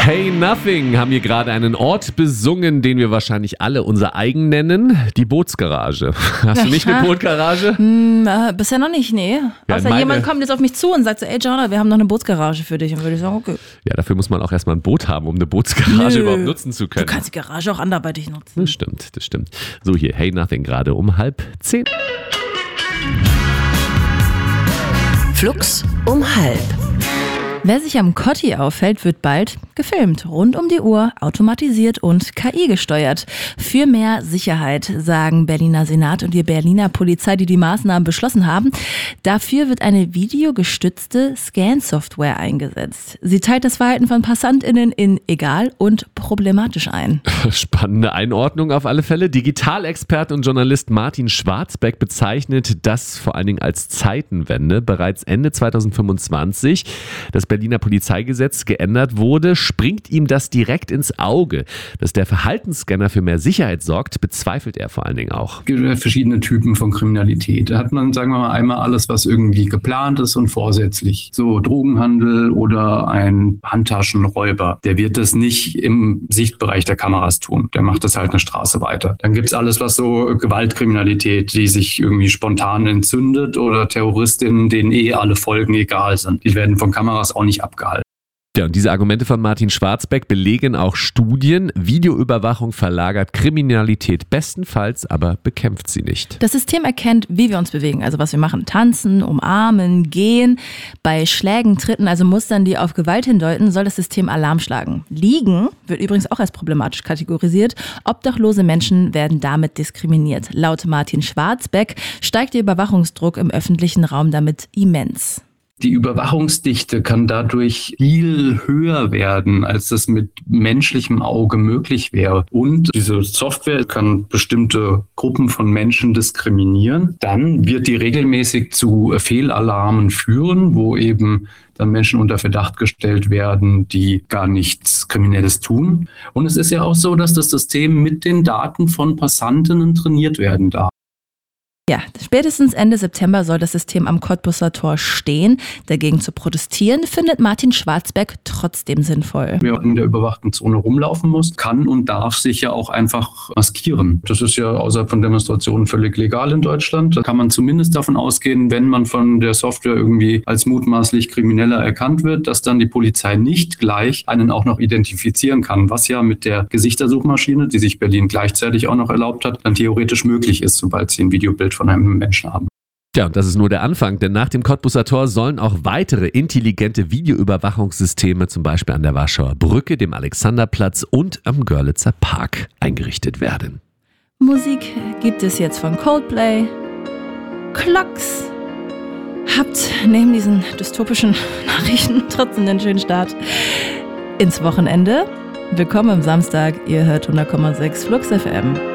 Hey Nothing haben hier gerade einen Ort besungen, den wir wahrscheinlich alle unser eigen nennen, die Bootsgarage. Hast du nicht eine Bootgarage? Bisher noch nicht, nee. Ja, Außer jemand kommt jetzt auf mich zu und sagt so, ey Jonah, wir haben noch eine Bootsgarage für dich. Und würde ich sagen, okay. Ja, dafür muss man auch erstmal ein Boot haben, um eine Bootsgarage überhaupt nutzen zu können. Du kannst die Garage auch anderweitig nutzen. Das stimmt. So, hier, Hey Nothing gerade um 9:30. Flux um 9:30. Wer sich am Kotti auffällt, wird bald gefilmt. Rund um die Uhr, automatisiert und KI gesteuert. Für mehr Sicherheit, sagen Berliner Senat und die Berliner Polizei, die Maßnahmen beschlossen haben. Dafür wird eine videogestützte Scan-Software eingesetzt. Sie teilt das Verhalten von PassantInnen in egal und problematisch ein. Spannende Einordnung auf alle Fälle. Digitalexperte und Journalist Martin Schwarzbeck bezeichnet das vor allen Dingen als Zeitenwende. Bereits Ende 2025, das Berliner Polizeigesetz geändert wurde, springt ihm das direkt ins Auge. Dass der Verhaltensscanner für mehr Sicherheit sorgt, bezweifelt er vor allen Dingen auch. Es gibt verschiedene Typen von Kriminalität. Da hat man, sagen wir mal, einmal alles, was irgendwie geplant ist und vorsätzlich. So Drogenhandel oder ein Handtaschenräuber. Der wird das nicht im Sichtbereich der Kameras tun. Der macht das halt eine Straße weiter. Dann gibt es alles, was so Gewaltkriminalität, die sich irgendwie spontan entzündet oder Terroristinnen, denen alle Folgen egal sind. Die werden von Kameras auch nicht abgehalten. Ja, und diese Argumente von Martin Schwarzbeck belegen auch Studien. Videoüberwachung verlagert Kriminalität bestenfalls, aber bekämpft sie nicht. Das System erkennt, wie wir uns bewegen, also was wir machen. Tanzen, umarmen, gehen. Bei Schlägen, Tritten, also Mustern, die auf Gewalt hindeuten, soll das System Alarm schlagen. Liegen wird übrigens auch als problematisch kategorisiert. Obdachlose Menschen werden damit diskriminiert. Laut Martin Schwarzbeck steigt der Überwachungsdruck im öffentlichen Raum damit immens. Die Überwachungsdichte kann dadurch viel höher werden, als das mit menschlichem Auge möglich wäre. Und diese Software kann bestimmte Gruppen von Menschen diskriminieren. Dann wird die regelmäßig zu Fehlalarmen führen, wo eben dann Menschen unter Verdacht gestellt werden, die gar nichts Kriminelles tun. Und es ist ja auch so, dass das System mit den Daten von Passantinnen trainiert werden darf. Ja, spätestens Ende September soll das System am Cottbusser Tor stehen. Dagegen zu protestieren, findet Martin Schwarzbeck trotzdem sinnvoll. Wer in der überwachten Zone rumlaufen muss, kann und darf sich ja auch einfach maskieren. Das ist ja außerhalb von Demonstrationen völlig legal in Deutschland. Da kann man zumindest davon ausgehen, wenn man von der Software irgendwie als mutmaßlich Krimineller erkannt wird, dass dann die Polizei nicht gleich einen auch noch identifizieren kann, was ja mit der Gesichtssuchmaschine, die sich Berlin gleichzeitig auch noch erlaubt hat, dann theoretisch möglich ist, sobald sie ein Videobild von einem Menschen haben. Ja, und das ist nur der Anfang, denn nach dem Cottbusser Tor sollen auch weitere intelligente Videoüberwachungssysteme, zum Beispiel an der Warschauer Brücke, dem Alexanderplatz und am Görlitzer Park eingerichtet werden. Musik gibt es jetzt von Coldplay, Clocks. Habt neben diesen dystopischen Nachrichten trotzdem einen schönen Start ins Wochenende. Willkommen am Samstag, ihr hört 100,6 Flux FM.